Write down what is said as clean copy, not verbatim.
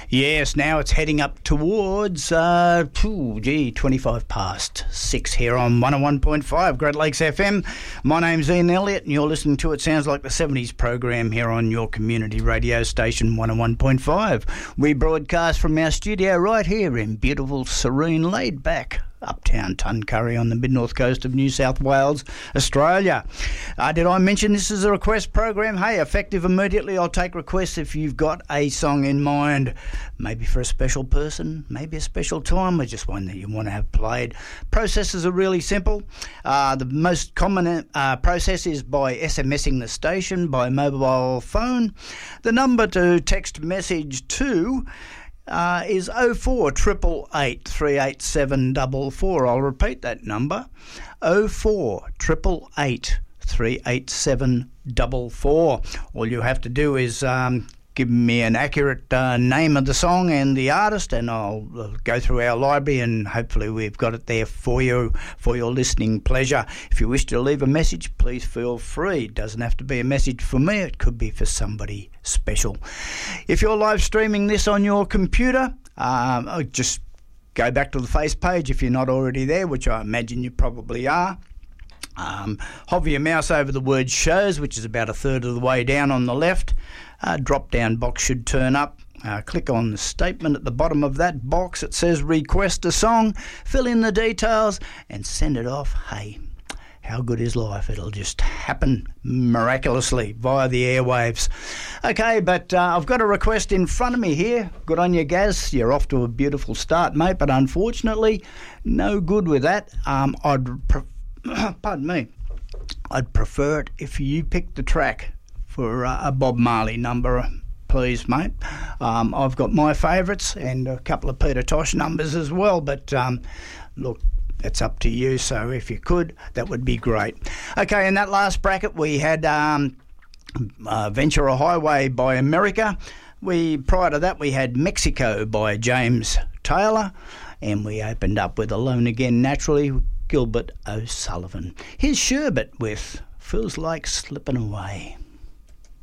Yes, now it's heading up towards 25 past 6 here on 101.5 Great Lakes FM. My name's Ian Elliott and you're listening to It Sounds Like the 70s program here on your community radio station 101.5. We broadcast from our studio right here in beautiful, serene, laid-back uptown Tuncurry on the mid-north coast of New South Wales, Australia. Did I mention this is a request program? Hey, effective immediately. I'll take requests if you've got a song in mind, maybe for a special person, maybe a special time, or just one that you want to have played. Processes are really simple. The most common process is by SMSing the station by mobile phone. The number to text message to is 0488 387 44. I'll repeat that number, 0488 387 44. All you have to do is give me an accurate name of the song and the artist, and I'll go through our library and hopefully we've got it there for you for your listening pleasure. If you wish to leave a message, please feel free. It doesn't have to be a message for me, it could be for somebody special. If you're live streaming this on your computer, just go back to the face page if you're not already there, which I imagine you probably are. Hover your mouse over the word shows, which is about a third of the way down on the left. Drop down box should turn up. Click on the statement at the bottom of that box. It says request a song. Fill in the details and send it off. Hey, how good is life? It'll just happen miraculously via the airwaves. Okay, but I've got a request in front of me here. Good on you, Gaz. You're off to a beautiful start, mate, but unfortunately, no good with that. Pardon me. I'd prefer it if you picked the track for a Bob Marley number, please, mate. I've got my favourites and a couple of Peter Tosh numbers as well, but look, it's up to you, so if you could, that would be great. Okay, in that last bracket we had Ventura Highway by America. Prior to that we had Mexico by James Taylor, and we opened up with Alone Again Naturally, Gilbert O'Sullivan. Here's Sherbet with Feels Like Slipping Away.